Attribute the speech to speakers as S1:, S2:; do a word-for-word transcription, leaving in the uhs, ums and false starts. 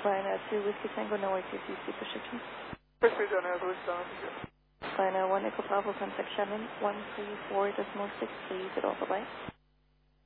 S1: Liner two Whiskey Tango Norway two two two restriction.
S2: Whiskey John has Whiskey down.
S1: Liner one Echo Bravo contact Shannon one three four decimal six three zero. Bye bye.